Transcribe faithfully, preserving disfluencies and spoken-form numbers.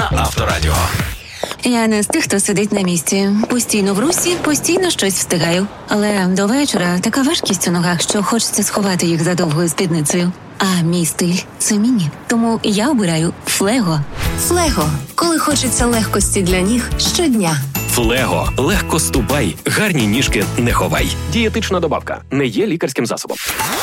на Авторадіо. Я не з тих, хто сидить на місці. Постійно в русі, постійно щось встигаю. Але до вечора така важкість у ногах, що хочеться сховати їх за довгою спідницею. А мій стиль – це міні. Тому я обираю Флего. Флего. Коли хочеться легкості для ніг щодня. Флего. Легко ступай. Гарні ніжки не ховай. Дієтична добавка. Не є лікарським засобом.